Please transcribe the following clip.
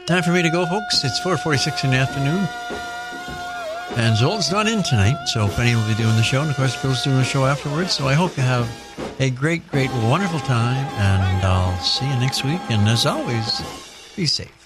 Time for me to go, folks. It's 4:46 in the afternoon. And Zol's not in tonight, so Penny will be doing the show. And, of course, Bill's doing the show afterwards. So I hope you have a great, great, wonderful time. And I'll see you next week. And as always, be safe.